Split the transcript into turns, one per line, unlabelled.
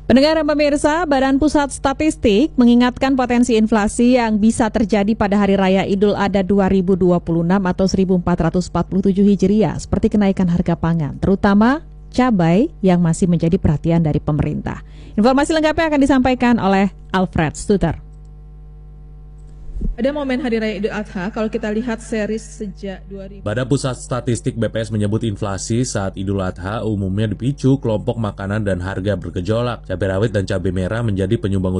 Pendengar dan pemirsa, Badan Pusat Statistik mengingatkan potensi inflasi yang bisa terjadi pada Hari Raya Idul Adha 2026 atau 1447 Hijriah seperti kenaikan harga pangan, terutama cabai yang masih menjadi perhatian dari pemerintah. Informasi lengkapnya akan disampaikan oleh Alfred Stuter.
Pada momen Hari Raya Idul Adha, kalau kita lihat series sejak 2000.
Badan Pusat Statistik BPS menyebut inflasi saat Idul Adha umumnya dipicu kelompok makanan dan harga bergejolak. Cabai rawit dan cabai merah menjadi penyumbang